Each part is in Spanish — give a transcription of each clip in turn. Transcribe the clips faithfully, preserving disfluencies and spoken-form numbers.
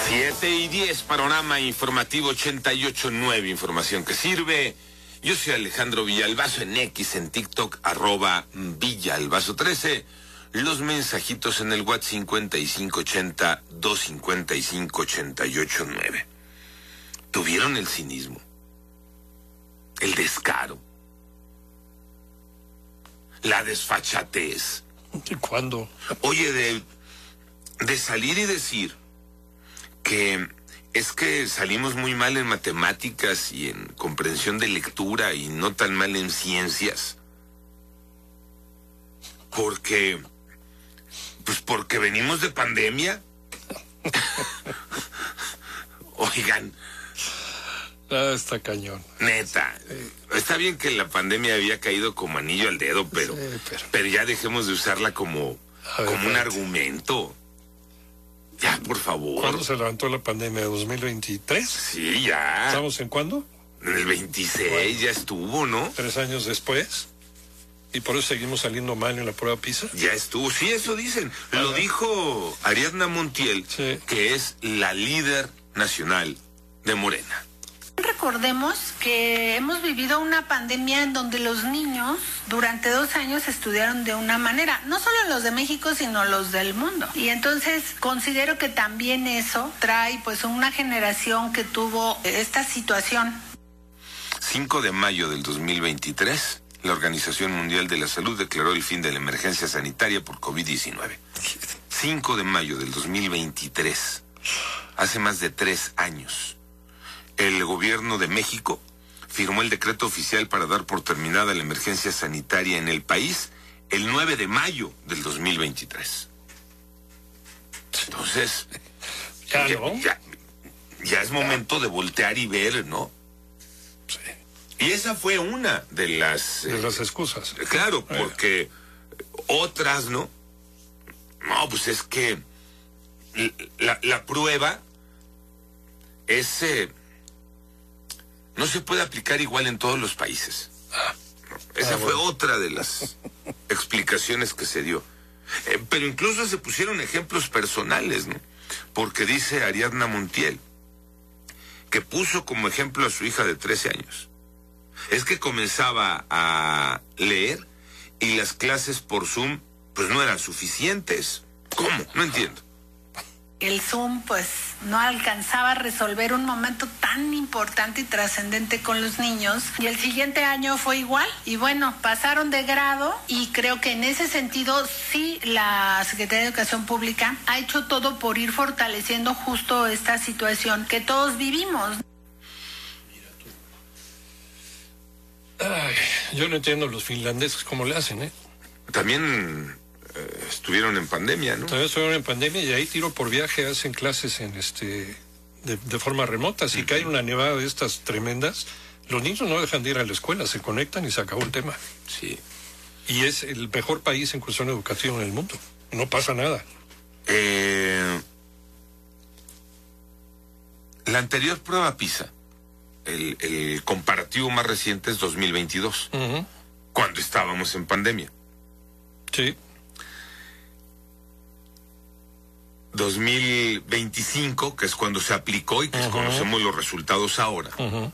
Siete y diez, panorama informativo ochenta y ocho punto nueve, información que sirve. Yo soy Alejandro Villalbazo, en X, en TikTok, arroba Villalbazo trece. Los mensajitos en el WhatsApp cincuenta y cinco ochenta, doscientos cincuenta y cinco, ochenta y ocho nueve. Tuvieron el cinismo, el descaro, la desfachatez. ¿Cuándo? Oye, de, de salir y decir que es que salimos muy mal en matemáticas y en comprensión de lectura y no tan mal en ciencias. Porque, pues porque venimos de pandemia. Oigan. Ah, está cañón. Neta, eh, está bien que la pandemia había caído como anillo al dedo, pero, sí, pero... pero ya dejemos de usarla como, ver, como un argumento. Ya, por favor. ¿Cuándo se levantó la pandemia? ¿dos mil veintitrés? Sí, ya. ¿Estamos en cuándo? En el veintiséis, bueno, ya estuvo, ¿no? Tres años después. ¿Y por eso seguimos saliendo mal en la prueba PISA? Ya estuvo, sí, eso dicen. Ajá. Lo dijo Ariadna Montiel, sí, que es la líder nacional de Morena. Recordemos que hemos vivido una pandemia en donde los niños durante dos años estudiaron de una manera, no solo los de México, sino los del mundo. Y entonces considero que también eso trae pues una generación que tuvo esta situación. cinco de mayo del dos mil veintitrés, la Organización Mundial de la Salud declaró el fin de la emergencia sanitaria por COVID diecinueve. cinco de mayo del dos mil veintitrés, hace más de tres años. El gobierno de México firmó el decreto oficial para dar por terminada la emergencia sanitaria en el país el nueve de mayo del dos mil veintitrés. Entonces, ya, ya, ¿no? ya, ya es momento de voltear y ver, ¿no? Sí. Y esa fue una de las... De eh, las excusas. Claro, porque eh. otras, ¿no? No, pues es que la, la prueba es... Eh, no se puede aplicar igual en todos los países. Ah, Esa ah, fue bueno. otra de las explicaciones que se dio. Eh, pero incluso se pusieron ejemplos personales, ¿no? Porque dice Ariadna Montiel que puso como ejemplo a su hija de trece años. Es que comenzaba a leer y las clases por Zoom pues no eran suficientes. ¿Cómo? No entiendo. El Zoom pues no alcanzaba a resolver un momento tan importante y trascendente con los niños, y el siguiente año fue igual, y bueno, pasaron de grado, y creo que en ese sentido sí la Secretaría de Educación Pública ha hecho todo por ir fortaleciendo justo esta situación que todos vivimos. Ay, yo no entiendo los finlandeses cómo le hacen, ¿eh? También eh, estuvieron en pandemia, ¿no? También estuvieron en pandemia y ahí tiro por viaje hacen clases en este de, de forma remota. Si uh-huh. cae una nevada de estas tremendas, los niños no dejan de ir a la escuela, se conectan y se acabó el tema. Sí. Y es el mejor país en cuestión educativa en el mundo. No pasa nada. Eh, la anterior prueba PISA, el, el comparativo más reciente es dos mil veintidós, uh-huh. cuando estábamos en pandemia. Sí. dos mil veinticinco, que es cuando se aplicó y que uh-huh. conocemos los resultados ahora. Uh-huh.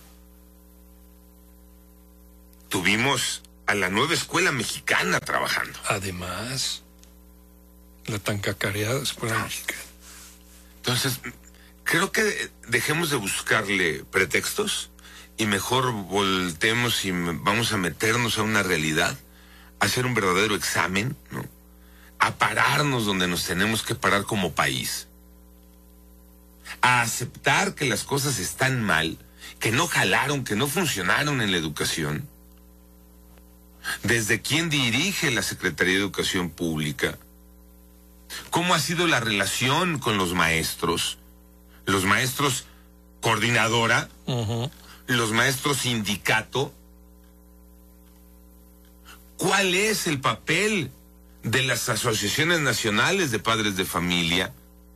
Tuvimos a la nueva escuela mexicana trabajando. Además, la tan cacareada escuela ah. mexicana. Entonces, creo que dejemos de buscarle pretextos y mejor voltemos y vamos a meternos a una realidad, a hacer un verdadero examen, ¿no? A pararnos donde nos tenemos que parar como país, a aceptar que las cosas están mal, que no jalaron, que no funcionaron en la educación, desde quién dirige la Secretaría de Educación Pública, cómo ha sido la relación con los maestros, los maestros coordinadora, uh-huh. los maestros sindicato, cuál es el papel de las asociaciones nacionales de padres de familia,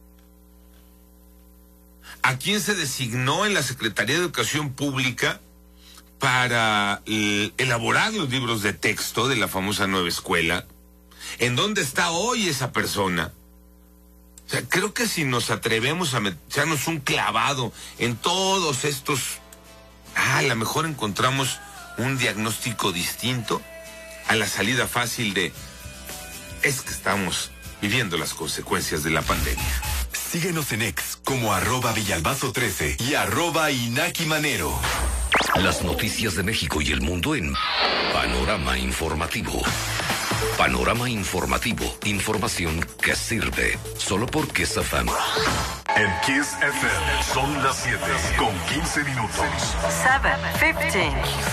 a quién se designó en la Secretaría de Educación Pública para eh, elaborar los libros de texto de la famosa nueva escuela, en dónde está hoy esa persona, O sea, creo que si nos atrevemos a echarnos un clavado en todos estos, ah, a lo mejor encontramos un diagnóstico distinto a la salida fácil de, es que estamos viviendo las consecuencias de la pandemia. Síguenos en X como arroba Villalbazo trece y arroba Inaki Manero. Las noticias de México y el mundo en Panorama Informativo. Panorama Informativo. Información que sirve. Solo por Kiss F M. En Kiss F M son las siete con quince minutos. siete quince.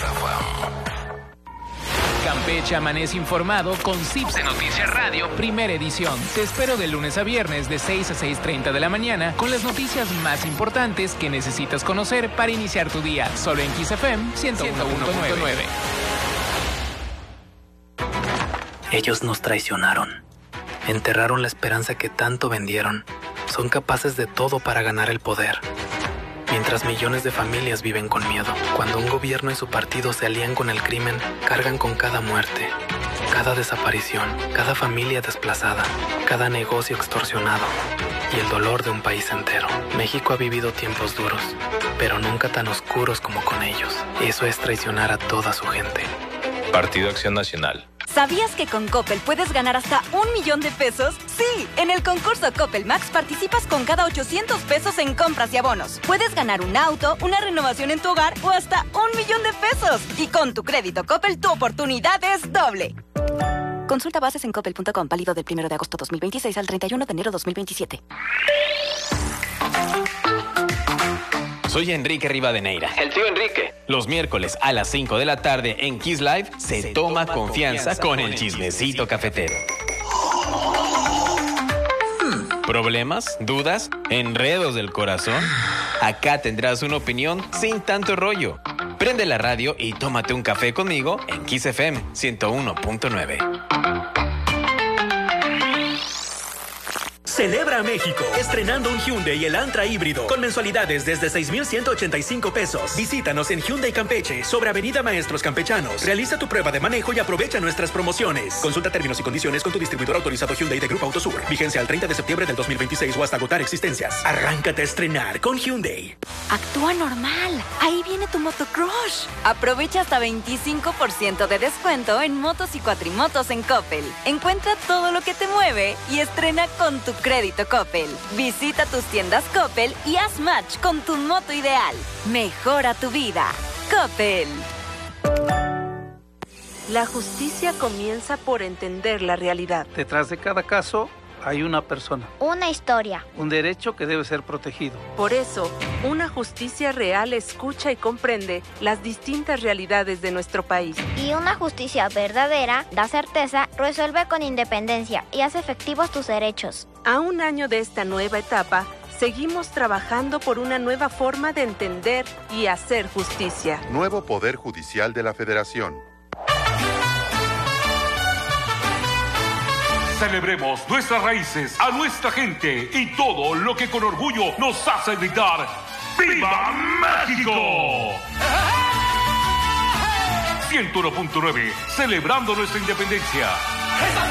Campeche amanece informado con Zips de Noticias Radio, primera edición. Te espero de lunes a viernes de seis a seis treinta de la mañana con las noticias más importantes que necesitas conocer para iniciar tu día. Solo en Kiss F M ciento uno punto nueve. Ellos nos traicionaron. Enterraron la esperanza que tanto vendieron. Son capaces de todo para ganar el poder. Mientras millones de familias viven con miedo. Cuando un gobierno y su partido se alían con el crimen, cargan con cada muerte, cada desaparición, cada familia desplazada, cada negocio extorsionado y el dolor de un país entero. México ha vivido tiempos duros, pero nunca tan oscuros como con ellos. Eso es traicionar a toda su gente. Partido Acción Nacional. ¿Sabías que con Coppel puedes ganar hasta un millón de pesos? Sí, en el concurso Coppel Max participas con cada ochocientos pesos en compras y abonos. Puedes ganar un auto, una renovación en tu hogar o hasta un millón de pesos. Y con tu crédito Coppel, tu oportunidad es doble. Consulta bases en coppel punto com, válido del primero de agosto dos mil veintiséis al treinta y uno de enero dos mil veintisiete. Soy Enrique Rivadeneira. El tío Enrique. Los miércoles a las cinco de la tarde en Kiss Live se, se toma, toma confianza, confianza con el chismecito cafetero. Hmm. ¿Problemas? ¿Dudas? ¿Enredos del corazón? Acá tendrás una opinión sin tanto rollo. Prende la radio y tómate un café conmigo en Kiss F M ciento uno punto nueve. Celebra a México, estrenando un Hyundai Elantra híbrido con mensualidades desde seis mil ciento ochenta y cinco pesos. Visítanos en Hyundai Campeche, sobre Avenida Maestros Campechanos. Realiza tu prueba de manejo y aprovecha nuestras promociones. Consulta términos y condiciones con tu distribuidor autorizado Hyundai de Grupo Autosur. Vigencia al treinta de septiembre del dos mil veintiséis o hasta agotar existencias. Arráncate a estrenar con Hyundai. Actúa normal. Ahí viene tu motocrush. Aprovecha hasta veinticinco por ciento de descuento en motos y cuatrimotos en Coppel. Encuentra todo lo que te mueve y estrena con tu crédito Coppel. Visita tus tiendas Coppel y haz match con tu moto ideal. Mejora tu vida. Coppel. La justicia comienza por entender la realidad. Detrás de cada caso hay una persona. Una historia. Un derecho que debe ser protegido. Por eso, una justicia real escucha y comprende las distintas realidades de nuestro país. Y una justicia verdadera da certeza, resuelve con independencia y hace efectivos tus derechos. A un año de esta nueva etapa, seguimos trabajando por una nueva forma de entender y hacer justicia. Nuevo Poder Judicial de la Federación. Celebremos nuestras raíces, a nuestra gente y todo lo que con orgullo nos hace gritar ¡Viva México! ciento uno punto nueve, celebrando nuestra independencia.